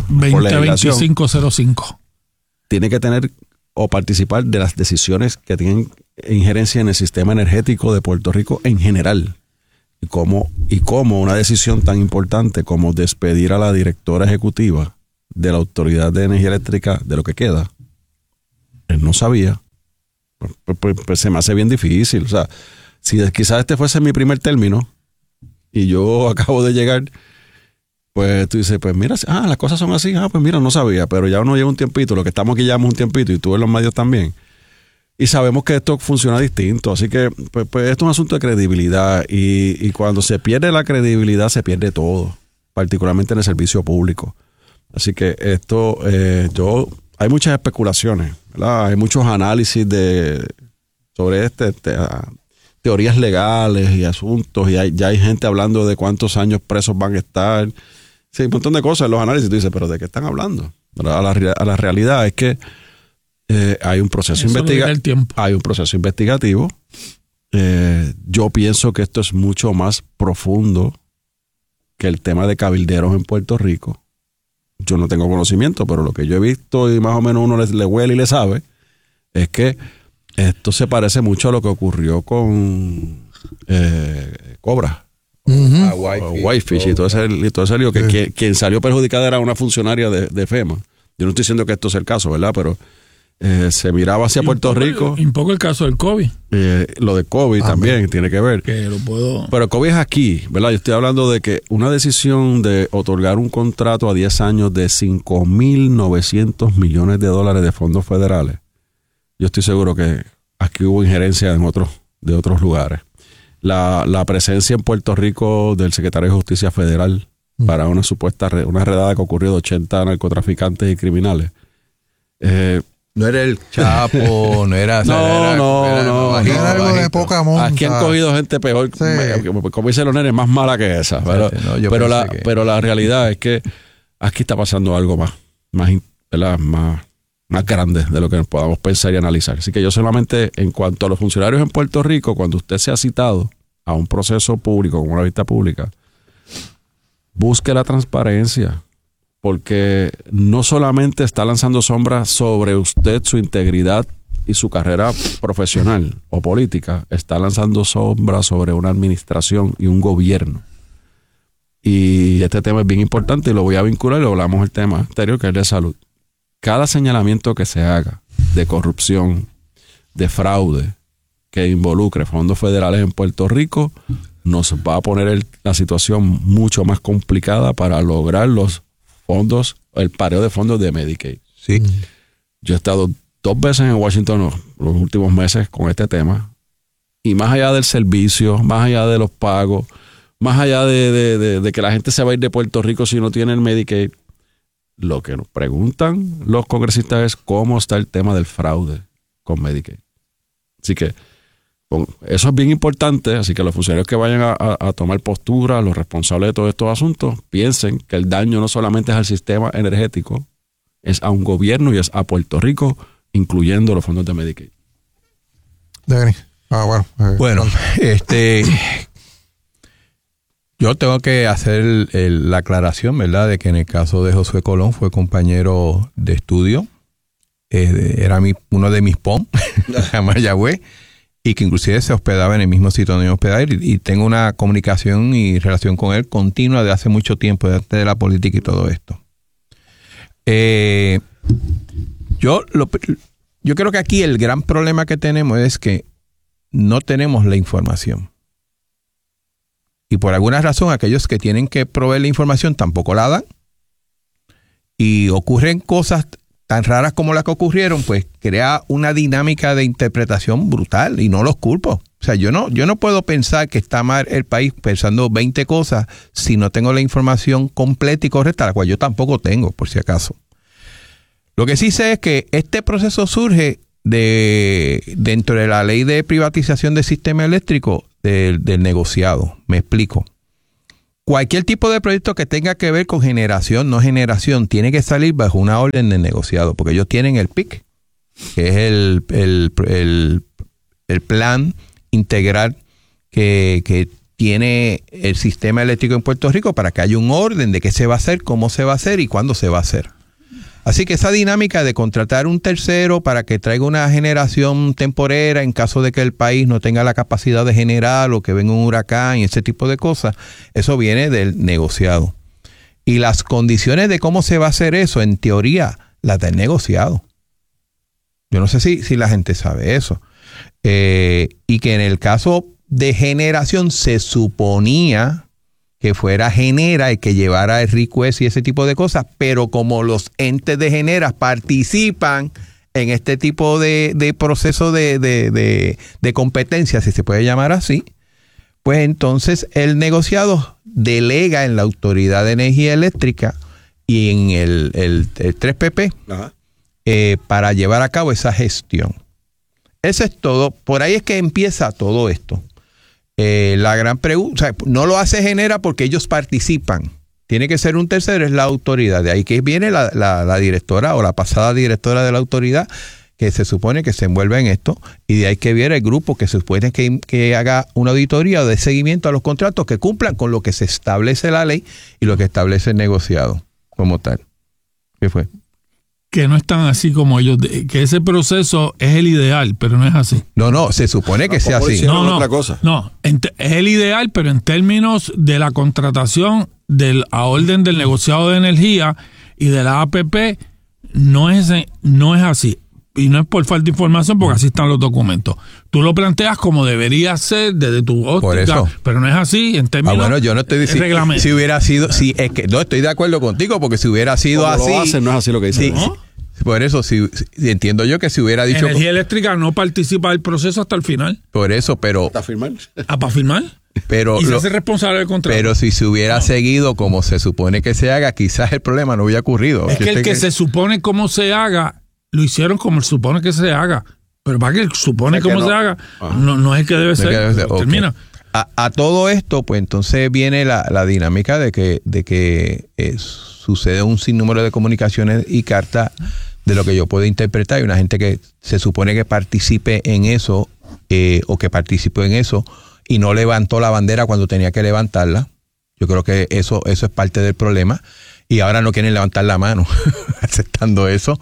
202505, tiene que tener o participar de las decisiones que tienen injerencia en el sistema energético de Puerto Rico en general. Y como una decisión tan importante como despedir a la directora ejecutiva de la Autoridad de Energía Eléctrica, de lo que queda, él no sabía. Pues se me hace bien difícil. O sea, si quizás este fuese mi primer término y yo acabo de llegar, pues tú dices, pues mira, las cosas son así, pues mira, no sabía, pero ya uno lleva un tiempito, lo que estamos aquí llevamos un tiempito y tú en los medios también. Y sabemos que esto funciona distinto, así que pues esto es un asunto de credibilidad y cuando se pierde la credibilidad se pierde todo, particularmente en el servicio público. Así que esto, hay muchas especulaciones, ¿verdad? Hay muchos análisis sobre teorías legales y asuntos, y ya hay gente hablando de cuántos años presos van a estar. Sí, un montón de cosas en los análisis. Tú dices, ¿pero de qué están hablando? A la realidad es que hay un proceso investigativo. Yo pienso que esto es mucho más profundo que el tema de cabilderos en Puerto Rico. Yo no tengo conocimiento, pero lo que yo he visto y más o menos uno le huele y le sabe, es que esto se parece mucho a lo que ocurrió con Cobra, Whitefish y todo ese lío, que quien salió perjudicada era una funcionaria de FEMA. Yo no estoy diciendo que esto sea el caso, ¿verdad? Pero se miraba hacia Puerto Rico. Un poco el caso del COVID. Lo de COVID también tiene que ver. Pero COVID es aquí, ¿verdad? Yo estoy hablando de que una decisión de otorgar un contrato a 10 años de $5,900 millones de fondos federales. Yo estoy seguro que aquí hubo injerencia de otros lugares. La presencia en Puerto Rico del secretario de Justicia Federal para una redada que ocurrió de 80 narcotraficantes y criminales. No era el Chapo, no era... No. Era algo de poca monta. Aquí han cogido gente peor, como dicen los nenes, más mala que esa. Pero la realidad es que aquí está pasando algo más grande de lo que podamos pensar y analizar. Así que yo solamente, en cuanto a los funcionarios en Puerto Rico, cuando usted sea citado a un proceso público, como una vista pública, busque la transparencia. Porque no solamente está lanzando sombras sobre usted, su integridad y su carrera profesional o política, está lanzando sombras sobre una administración y un gobierno. Y este tema es bien importante y lo voy a vincular, lo hablamos el tema anterior, que es de salud. Cada señalamiento que se haga de corrupción, de fraude, que involucre fondos federales en Puerto Rico, nos va a poner la situación mucho más complicada para lograr los fondos, el pareo de fondos de Medicaid. Sí. Yo he estado 2 veces en Washington los últimos meses con este tema, y más allá del servicio, más allá de los pagos, más allá de que la gente se va a ir de Puerto Rico si no tiene el Medicaid, lo que nos preguntan los congresistas es cómo está el tema del fraude con Medicaid. Así que eso es bien importante, así que los funcionarios que vayan a tomar postura, los responsables de todos estos asuntos, piensen que el daño no solamente es al sistema energético, es a un gobierno y es a Puerto Rico, incluyendo los fondos de Medicaid. Bueno, yo tengo que hacer la aclaración, ¿verdad?, de que en el caso de Josué Colón fue compañero de estudio, era uno de mis POM, a Mayagüez, y que inclusive se hospedaba en el mismo sitio donde me hospedaba, y tengo una comunicación y relación con él continua de hace mucho tiempo, antes de la política y todo esto. Yo creo que aquí el gran problema que tenemos es que no tenemos la información. Y por alguna razón aquellos que tienen que proveer la información tampoco la dan. Y ocurren cosas tan raras como las que ocurrieron, pues crea una dinámica de interpretación brutal, y no los culpo. O O sea, yo no puedo pensar que está mal el país pensando 20 cosas si no tengo la información completa y correcta, la cual yo tampoco tengo, por si acaso. Lo que sí sé es que este proceso surge dentro de la ley de privatización del sistema eléctrico del negociado. Me explico. Cualquier tipo de proyecto que tenga que ver con generación, no generación, tiene que salir bajo una orden de negociado, porque ellos tienen el PIC, que es el plan integral que tiene el sistema eléctrico en Puerto Rico para que haya un orden de qué se va a hacer, cómo se va a hacer y cuándo se va a hacer. Así que esa dinámica de contratar un tercero para que traiga una generación temporera en caso de que el país no tenga la capacidad de generar o que venga un huracán y ese tipo de cosas, eso viene del negociado. Y las condiciones de cómo se va a hacer eso, en teoría, las del negociado. Yo no sé si la gente sabe eso. Y que en el caso de generación se suponía que fuera Genera el que llevara el request y ese tipo de cosas, pero como los entes de Genera participan en este tipo de proceso de competencia, si se puede llamar así, pues entonces el negociado delega en la Autoridad de Energía Eléctrica y en el 3PP para llevar a cabo esa gestión. Eso es todo. Por ahí es que empieza todo esto. La gran pregunta, o sea, no lo hace Genera porque ellos participan. Tiene que ser un tercero, es la autoridad. De ahí que viene la directora o la pasada directora de la autoridad que se supone que se envuelve en esto. Y de ahí que viene el grupo que se supone que haga una auditoría de seguimiento a los contratos que cumplan con lo que se establece la ley y lo que establece el negociado como tal. ¿Qué fue? Que no están así como ellos, que ese proceso es el ideal, pero no es así. No, se supone que sea así. No, otra cosa. No, es el ideal, pero en términos de la contratación a orden del negociado de energía y de la APP, no es así. Y no es por falta de información, porque así están los documentos. Tú lo planteas como debería ser desde tu óptica, por eso. Pero no es así en términos bueno, yo no estoy diciendo reglamento. Si hubiera sido, es que no estoy de acuerdo contigo, porque si hubiera sido como así, lo hacen, no es así lo que dicen. Sí, por eso, si entiendo yo que si hubiera dicho Energía Eléctrica no participa del proceso hasta el final. Por eso, pero ¿Para firmar? ¿Para firmar? Pero y se hace responsable del contrato. Pero si se hubiera seguido como se supone que se haga, quizás el problema no hubiera ocurrido. Es que el que se supone cómo se haga, lo hicieron como se supone que se haga. Pero para que el supone cómo se haga, no es el que debe ser. Termina. A todo esto, pues entonces viene la dinámica de que sucede un sinnúmero de comunicaciones y cartas de lo que yo puedo interpretar. Hay una gente que se supone que participe en eso o que participó en eso y no levantó la bandera cuando tenía que levantarla. Yo creo que eso es parte del problema. Y ahora no quieren levantar la mano aceptando eso.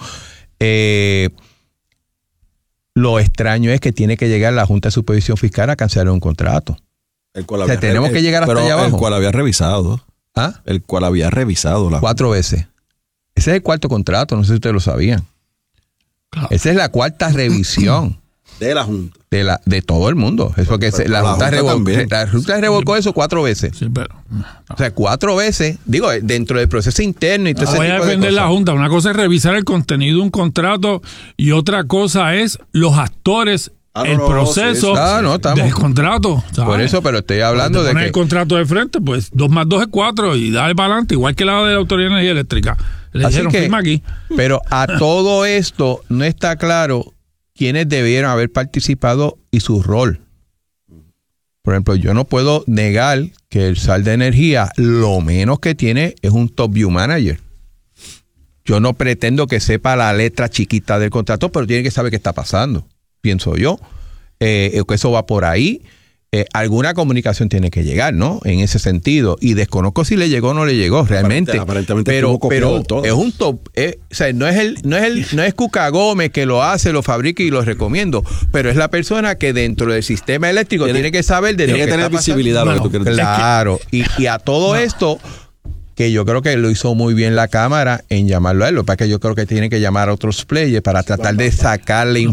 Lo extraño es que tiene que llegar la Junta de Supervisión Fiscal a cancelar un contrato. Tenemos que llegar hasta allá abajo. El cual había revisado. ¿Ah? El cual había revisado. 4 veces. Ese es el cuarto contrato, no sé si ustedes lo sabían. Claro. Esa es la cuarta revisión. De la Junta. De todo el mundo. Es porque la Junta revolcó eso 4 veces. Sí, pero, o sea, 4 veces, digo, dentro del proceso interno y todo ese voy a defender la Junta. Una cosa es revisar el contenido de un contrato y otra cosa es los actores, el proceso del contrato. ¿sabes? Por eso, pero estoy hablando de que el contrato de frente, pues 2 más 2 es 4 y dale para adelante, igual que la de la Autoridad de Energía Eléctrica. Le dijeron, firma aquí. Pero a todo esto no está claro quiénes debieron haber participado y su rol. Por ejemplo, yo no puedo negar que el SAL de Energía lo menos que tiene es un top view manager. Yo no pretendo que sepa la letra chiquita del contrato, pero tiene que saber qué está pasando, pienso yo. Que eso va por ahí. Alguna comunicación tiene que llegar, ¿no? En ese sentido. Y desconozco si le llegó o no le llegó realmente. Aparentemente pero todo. es un top. O sea, no es Cuca Gómez que lo hace, lo fabrica y lo recomiendo. Pero es la persona que dentro del sistema eléctrico tiene que saber de lo que tiene que tener visibilidad. Lo que tú quieres. Claro. Y a todo esto, que yo creo que lo hizo muy bien la Cámara en llamarlo a él. Lo que pasa es que yo creo que tiene que llamar a otros players para tratar de sacar la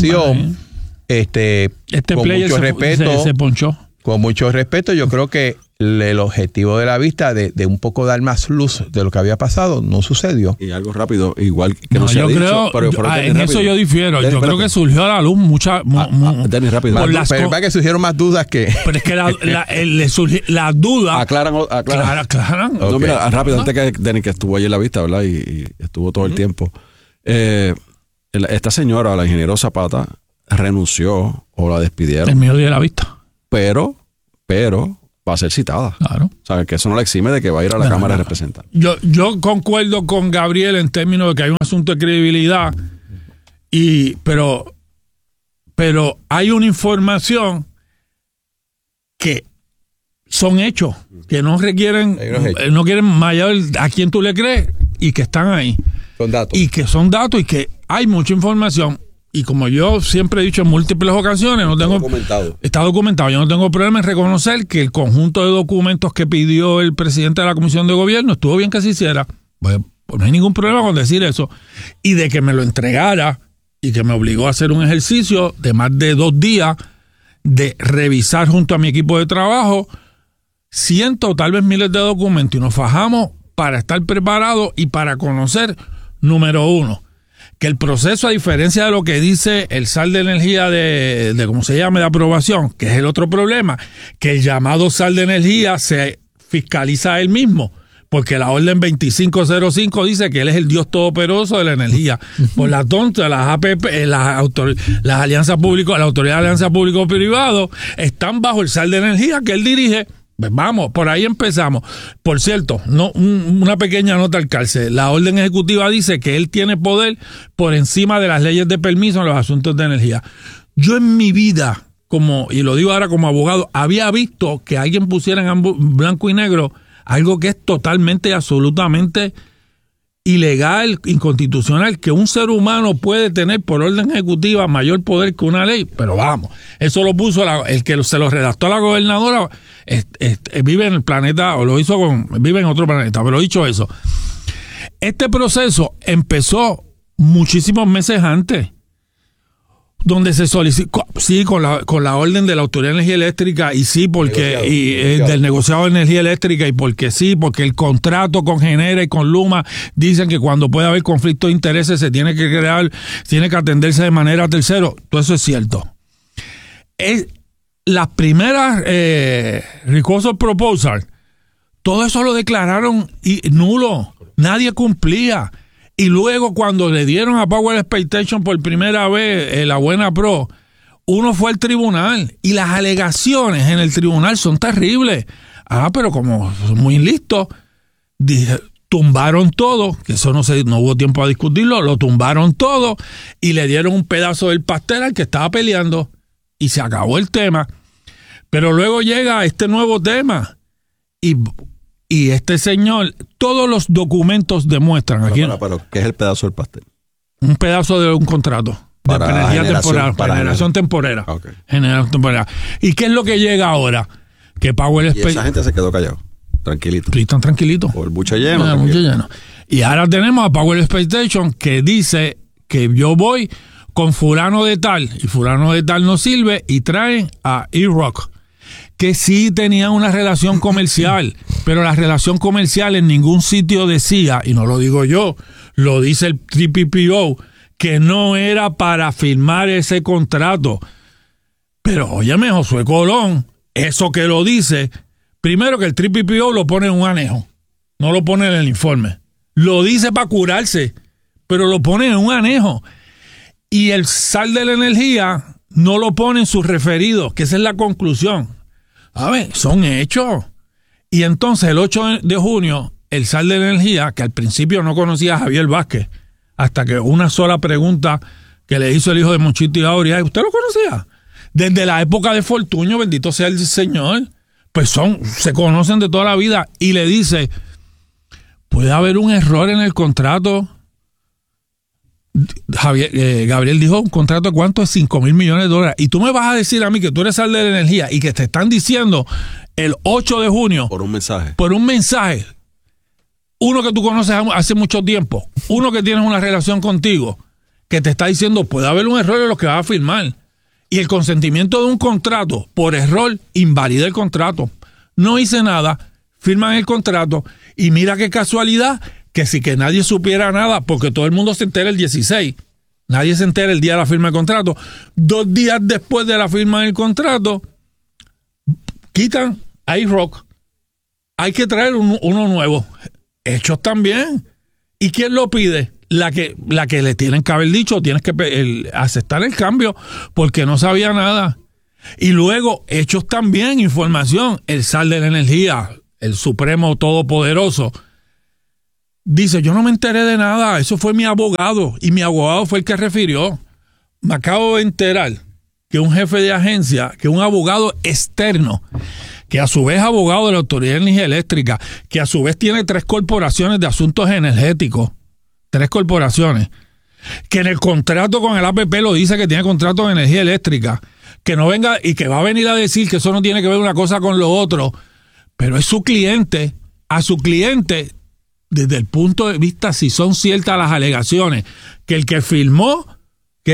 información. Con mucho respeto. Se ponchó. Con mucho respeto, yo creo que el objetivo de la vista de un poco dar más luz de lo que había pasado no sucedió. Y algo rápido, igual que no se ha yo dicho. Creo, pero en rápido. eso yo difiero. Denny, yo creo que surgió a la luz Denny, rápido. por las Pero es que surgieron más dudas que... Pero es que las dudas Aclaran. aclaran. No, Ok. mira, rápido, antes que Denny, que estuvo allí en la vista, ¿verdad? Y estuvo todo el tiempo. Esta señora, la ingeniero Zapata, renunció o la despidieron. El mío de la vista. Pero va a ser citada. Claro. O sea, que eso no la exime de que va a ir a la Cámara de Representantes. Yo concuerdo con Gabriel en términos de que hay un asunto de credibilidad, pero hay una información que son hechos, que no requieren, Hay unos hechos. no quieren mayor a quién tú le crees y que están ahí. Son datos. Y que son datos y que hay mucha información. Y como yo siempre he dicho en múltiples ocasiones, está documentado. Yo no tengo problema en reconocer que el conjunto de documentos que pidió el presidente de la Comisión de Gobierno estuvo bien que se hiciera. Pues no hay ningún problema con decir eso. Y de que me lo entregara y que me obligó a hacer un ejercicio de más de 2 días de revisar junto a mi equipo de trabajo cientos, tal vez miles de documentos, y nos fajamos para estar preparados y para conocer, número 1, que el proceso, a diferencia de lo que dice el SAL de energía de ¿cómo se llama?, de aprobación, que es el otro problema, que el llamado SAL de energía se fiscaliza a él mismo, porque la orden 2505 dice que él es el Dios todopoderoso de la energía. Por la tonta, las APP, las alianzas públicas, la Autoridad de Alianza Público-Privado, están bajo el SAL de energía que él dirige. Pues vamos, por ahí empezamos. Por cierto, una pequeña nota al cárcel. La orden ejecutiva dice que él tiene poder por encima de las leyes de permiso en los asuntos de energía. Yo en mi vida, y lo digo ahora como abogado, había visto que alguien pusiera en blanco y negro algo que es totalmente y absolutamente ilegal, inconstitucional, que un ser humano puede tener por orden ejecutiva mayor poder que una ley. Pero vamos, eso lo puso el que se lo redactó a la gobernadora, vive en el planeta, o lo hizo vive en otro planeta. Pero dicho eso, este proceso empezó muchísimos meses antes, donde se solicitó, sí, con la orden de la Autoridad de Energía Eléctrica, y sí, porque del negociado de energía eléctrica, y porque el contrato con Genera y con Luma dicen que cuando puede haber conflicto de intereses se tiene que atenderse de manera tercero. Todo eso es cierto. Las primeras recursos proposal, todo eso lo declararon nulo, nadie cumplía. Y luego cuando le dieron a Power Expectation por primera vez la buena pro, uno fue al tribunal y las alegaciones en el tribunal son terribles. Pero como son muy listos, tumbaron todo, que eso no hubo tiempo a discutirlo, lo tumbaron todo y le dieron un pedazo del pastel al que estaba peleando y se acabó el tema. Pero luego llega este nuevo tema y este señor, todos los documentos demuestran aquí. Pero, ¿qué es el pedazo del pastel? Un pedazo de un contrato para de energía temporal, para generación temporera. Okay. Generación temporera. ¿Y qué es lo que llega ahora? Que Power Y esa gente se quedó callado, tranquilito. Sí, están tranquilitos. Por el buche lleno. Y ahora tenemos a Power Expectation que dice que yo voy con fulano de tal y fulano de tal no sirve, y traen a E-Rock, que sí tenía una relación comercial, pero la relación comercial en ningún sitio decía, y no lo digo yo, lo dice el TPPO, que no era para firmar ese contrato. Pero óyeme, Josué Colón, eso que lo dice, primero que el TPPO lo pone en un anejo, no lo pone en el informe. Lo dice para curarse, pero lo pone en un anejo. Y el SAL de la energía no lo pone en sus referidos, que esa es la conclusión. A ver, son hechos. Y entonces el 8 de junio, el SAL de la energía, que al principio no conocía a Javier Vázquez, hasta que una sola pregunta que le hizo el hijo de Monchito y Aurea, ¿usted lo conocía? Desde la época de Fortuño, bendito sea el Señor, pues se conocen de toda la vida, y le dice, ¿puede haber un error en el contrato? Gabriel dijo, ¿un contrato de cuánto? Es $5,000 millones. Y tú me vas a decir a mí que tú eres SAL de la energía y que te están diciendo el 8 de junio por un mensaje, uno que tú conoces hace mucho tiempo, uno que tienes una relación contigo, que te está diciendo puede haber un error en lo que vas a firmar, y el consentimiento de un contrato por error invalida el contrato. no hice nada, firman el contrato y mira qué casualidad que sí que nadie supiera nada porque todo el mundo se entera el 16. Nadie se entera el día de la firma del contrato. 2 días después de la firma del contrato, quitan a iRock. Hay que traer uno nuevo. Hechos también. ¿Y quién lo pide? La que le tienen que haber dicho, tienes que aceptar el cambio porque no sabía nada. Y luego, hechos también, información. El SAR de la Energía, el Supremo Todopoderoso, dice, yo no me enteré de nada, eso fue mi abogado, y mi abogado fue el que refirió. Me acabo de enterar que un jefe de agencia, que un abogado externo, que a su vez es abogado de la Autoridad de Energía Eléctrica, que a su vez tiene 3 corporaciones de asuntos energéticos, 3 corporaciones, que en el contrato con el APP lo dice que tiene contrato de energía eléctrica, que no venga y que va a venir a decir que eso no tiene que ver una cosa con lo otro, pero es su cliente, a su cliente, desde el punto de vista si son ciertas las alegaciones, que el que firmó, que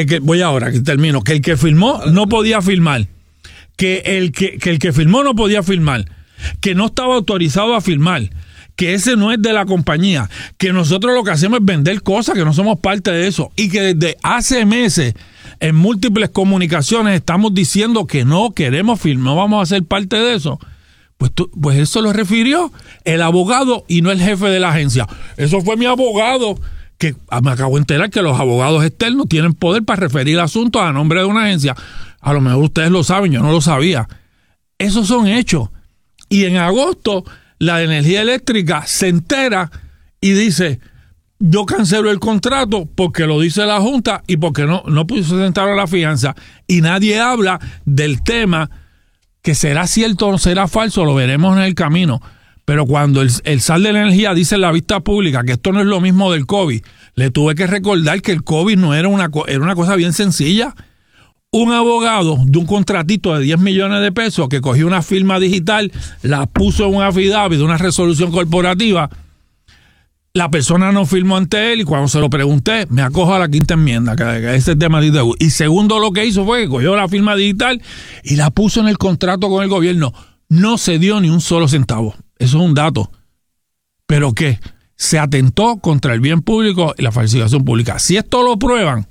el que firmó no podía firmar, que el que firmó no podía firmar, que no estaba autorizado a firmar, que ese no es de la compañía, que nosotros lo que hacemos es vender cosas, que no somos parte de eso, y que desde hace meses en múltiples comunicaciones estamos diciendo que no queremos firmar, no vamos a ser parte de eso. Pues eso lo refirió el abogado y no el jefe de la agencia. Eso fue mi abogado, que me acabo de enterar que los abogados externos tienen poder para referir asuntos a nombre de una agencia. A lo mejor ustedes lo saben, yo no lo sabía. Esos son hechos. Y en agosto, la de energía eléctrica se entera y dice, yo cancelo el contrato porque lo dice la Junta y porque no presentaron la fianza. Y nadie habla del tema que será cierto o no será falso, lo veremos en el camino. Pero cuando el SAR de la Energía dice en la vista pública que esto no es lo mismo del COVID, le tuve que recordar que el COVID no era era una cosa bien sencilla. Un abogado de un contratito de 10 millones de pesos que cogió una firma digital, la puso en un affidavit de una resolución corporativa, la persona no firmó ante él y cuando se lo pregunté, me acojo a la 5ª enmienda, que ese tema de deuda. Y segundo, lo que hizo fue que cogió la firma digital y la puso en el contrato con el gobierno. No se dio ni un solo centavo. Eso es un dato. ¿Pero qué? Se atentó contra el bien público y la falsificación pública. Si esto lo prueban,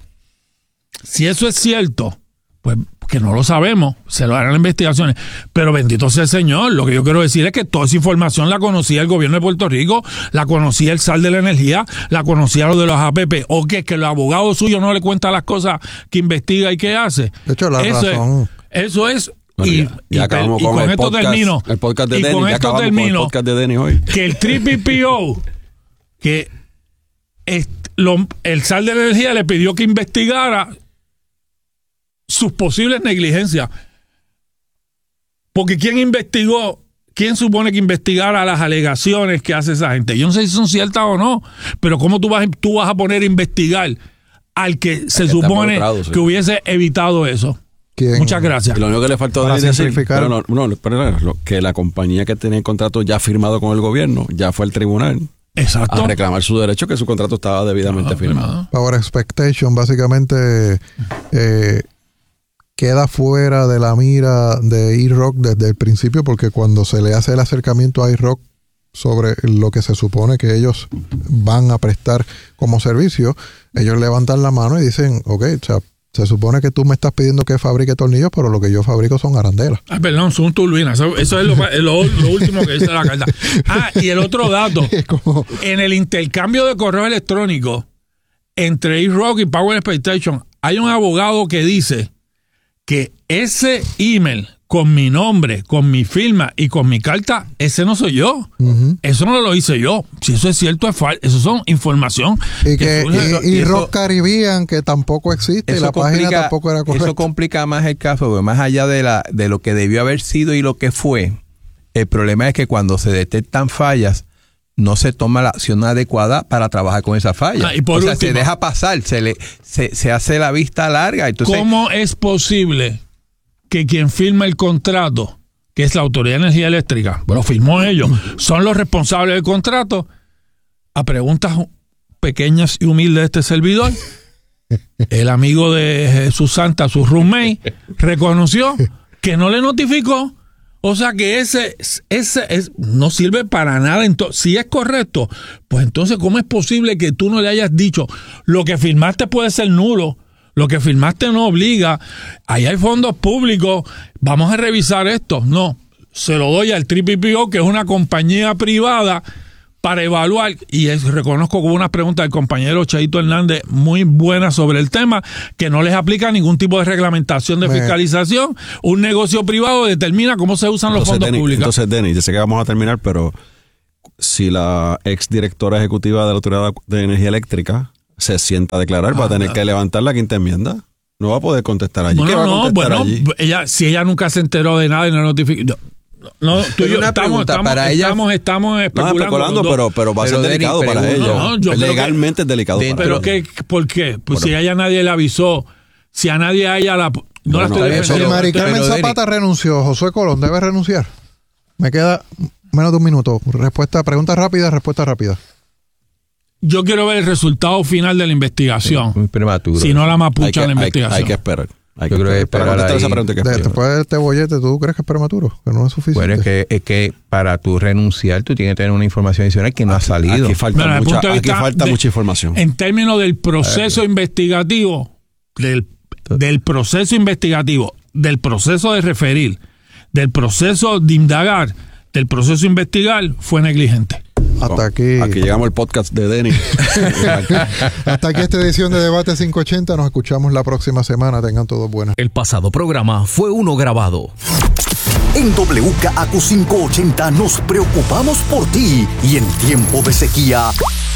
si eso es cierto, pues que no lo sabemos, se lo harán las investigaciones, pero bendito sea el Señor. Lo que yo quiero decir es que toda esa información la conocía el gobierno de Puerto Rico, la conocía el SAR de la Energía, la conocía lo de los APP, o que el abogado suyo no le cuenta las cosas que investiga y que hace. De hecho, razón. Eso es. Bueno, y acabamos con el podcast de Denny. Ya acabamos con el podcast de Denny hoy. Que el TPPO, que el SAR de la Energía le pidió que investigara sus posibles negligencias. Porque ¿quién supone que investigara las alegaciones que hace esa gente? Yo no sé si son ciertas o no, pero ¿cómo tú vas a poner a investigar al que se supone que hubiese evitado eso? ¿Quién? Muchas gracias. Y lo único que le faltó Para decir, simplificar. que la compañía que tenía el contrato ya firmado con el gobierno, ya fue al tribunal. Exacto. A reclamar su derecho, que su contrato estaba debidamente firmado. Power Expectation básicamente queda fuera de la mira de iRock desde el principio, porque cuando se le hace el acercamiento a iRock sobre lo que se supone que ellos van a prestar como servicio, ellos levantan la mano y dicen, ok, o sea, se supone que tú me estás pidiendo que fabrique tornillos, pero lo que yo fabrico son arandelas. Perdón, son turbinas. Eso es lo último que dice la carta. Y el otro dato. En el intercambio de correos electrónicos entre iRock y Power Expectation, hay un abogado que dice que ese email con mi nombre, con mi firma y con mi carta, ese no soy yo. Uh-huh. Eso no lo hice yo. Si eso es cierto, es falso. Eso son información. Y Rock Caribbean, que tampoco existe, la página tampoco era correcta. Eso complica más el caso, porque más allá de lo que debió haber sido y lo que fue, el problema es que cuando se detectan fallas, no se toma la acción adecuada para trabajar con esa falla. Y por último, se deja pasar, se hace la vista larga. Entonces, ¿cómo es posible que quien firma el contrato, que es la Autoridad de Energía Eléctrica, bueno, firmó ellos, son los responsables del contrato? A preguntas pequeñas y humildes de este servidor, el amigo de Jesús Santa, su roommate, reconoció que no le notificó. O sea que ese no sirve para nada. Entonces, si es correcto, pues entonces, ¿cómo es posible que tú no le hayas dicho lo que firmaste puede ser nulo? Lo que firmaste no obliga. Ahí hay fondos públicos. Vamos a revisar esto. No, se lo doy al TPPO, que es una compañía privada, para evaluar, y reconozco que hubo unas preguntas del compañero Chaito Hernández muy buenas sobre el tema, que no les aplica ningún tipo de reglamentación de fiscalización. Un negocio privado determina cómo se usan los fondos públicos. Entonces, Denis, yo sé que vamos a terminar, pero si la ex directora ejecutiva de la Autoridad de Energía Eléctrica se sienta a declarar, va a tener que levantar la quinta enmienda. No va a poder contestar allí. ¿Qué va a contestar allí? Si ella nunca se enteró de nada y no notificó. No, tú y yo estamos especulando, pero va a ser delicado para ella. Legalmente es delicado para ella. ¿Pero ¿por qué? Pues si a ella nadie le avisó, si a nadie a ella no la estoy defendiendo. Si Mari Carmen Zapata renunció, Josué Colón debe renunciar. Me queda menos de un minuto. Pregunta rápida, respuesta rápida. Yo quiero ver el resultado final de la investigación. Muy prematuro. Si no la mapucha la investigación. Hay que esperar. Yo creo que para contestar esa pregunta después de este bollete, ¿tú crees que es prematuro? Que no es suficiente. Bueno, es que para tú renunciar, tú tienes que tener una información adicional que no ha salido. Aquí falta mucha información. En términos del proceso investigativo, del proceso investigativo, del proceso de referir, del proceso de indagar, del proceso de investigar, fue negligente. Hasta aquí. Aquí llegamos al podcast de Denis. Hasta aquí esta edición de Debate 580. Nos escuchamos la próxima semana. Tengan todos buenas. El pasado programa fue uno grabado. En WKAQ 580 nos preocupamos por ti y en tiempo de sequía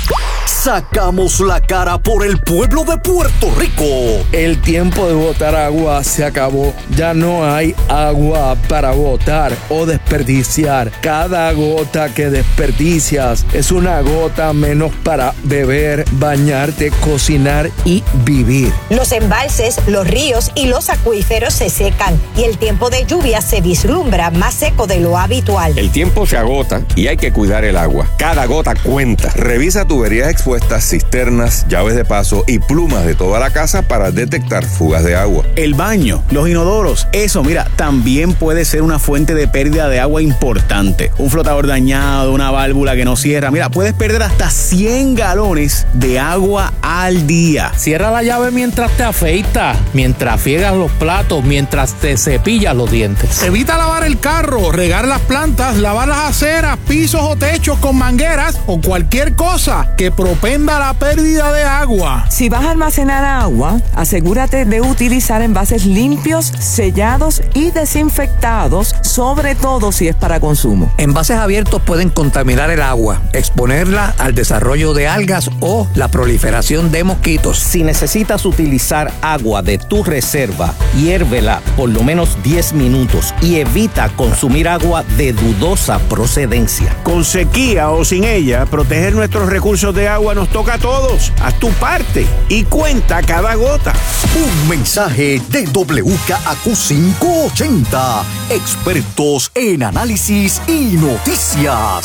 sacamos la cara por el pueblo de Puerto Rico. El tiempo de botar agua se acabó. Ya no hay agua para botar o desperdiciar. Cada gota que desperdicias es una gota menos para beber, bañarte, cocinar y vivir. Los embalses, los ríos y los acuíferos se secan y el tiempo de lluvia se vislumbra más seco de lo habitual. El tiempo se agota y hay que cuidar el agua. Cada gota cuenta. Revisa tuberías expuestas, cisternas, llaves de paso y plumas de toda la casa para detectar fugas de agua. El baño, los inodoros, eso, mira, también puede ser una fuente de pérdida de agua importante. Un flotador dañado, una válvula que no cierra, mira, puedes perder hasta 100 galones de agua al día. Cierra la llave mientras te afeitas, mientras friegas los platos, mientras te cepillas los dientes. Evita lavar el carro, regar las plantas, lavar las aceras, pisos o techos con mangueras o cualquier cosa que propenda la pérdida de agua. Si vas a almacenar agua, asegúrate de utilizar envases limpios, sellados y desinfectados, sobre todo si es para consumo. Envases abiertos pueden contaminar el agua, exponerla al desarrollo de algas o la proliferación de mosquitos. Si necesitas utilizar agua de tu reserva, hiérvela por lo menos 10 minutos y evita consumir agua de dudosa procedencia. Con sequía o sin ella, proteger nuestros recursos de agua nos toca a todos. Haz tu parte y cuenta cada gota. Un mensaje de WKAQ 580. Expertos en análisis y noticias.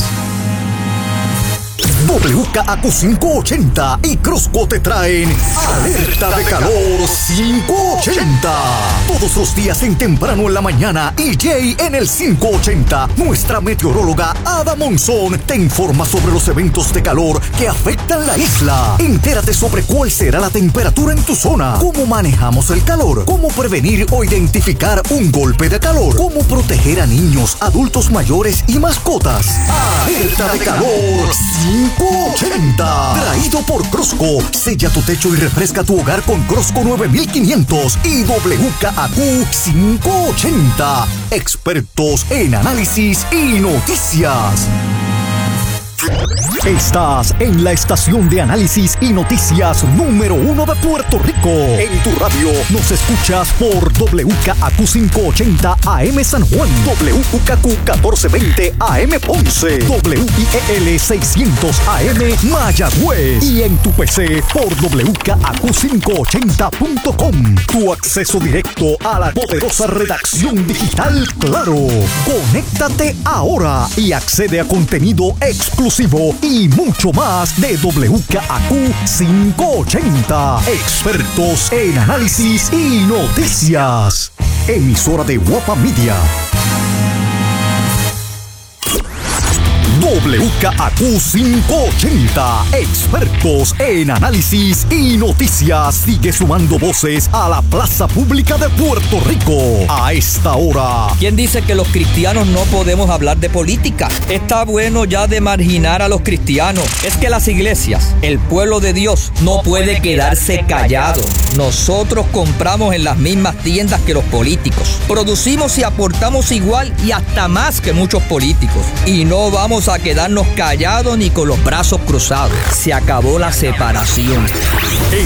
WKAQ 580 y Crosco te traen Alerta de Calor 580. Todos los días en temprano en la mañana y Jay en el 580. Nuestra meteoróloga Ada Monzón te informa sobre los eventos de calor que afectan la isla. Entérate sobre cuál será la temperatura en tu zona, cómo manejamos el calor, cómo prevenir o identificar un golpe de calor, cómo proteger a niños, adultos mayores y mascotas. Alerta de Calor 580. Traído por Crosco. Sella tu techo y refresca tu hogar con Crosco 9500 y WKAQ 580. Expertos en análisis y noticias. Estás en la estación de análisis y noticias número 1 de Puerto Rico. En tu radio nos escuchas por WKAQ 580 AM San Juan, WKAQ 1420 AM Ponce, WIEL 600 AM Mayagüez y en tu PC por WKAQ580.com. Tu acceso directo a la poderosa redacción digital Claro. Conéctate ahora y accede a contenido exclusivo y mucho más de WKAQ 580. Expertos en análisis y noticias. Emisora de Guapa Media. WKAQ 580, expertos en análisis y noticias. Sigue sumando voces a la plaza pública de Puerto Rico. A esta hora. ¿Quién dice que los cristianos no podemos hablar de política? Está bueno ya de marginar a los cristianos. Es que las iglesias, el pueblo de Dios, no puede quedarse callado. Nosotros compramos en las mismas tiendas que los políticos. Producimos y aportamos igual y hasta más que muchos políticos. Y no vamos a quedarnos callados ni con los brazos cruzados. Se acabó la separación.